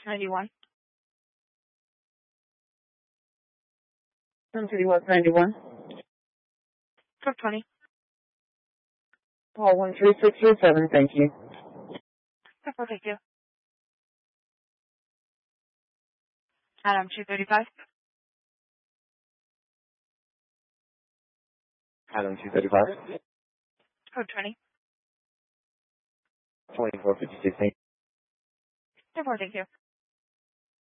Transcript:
91. 131 West 91. Code 20. Call 13637, thank you. Thank you. Adam 235. Adam 235. Code 20. 2456, thank you. Thank you.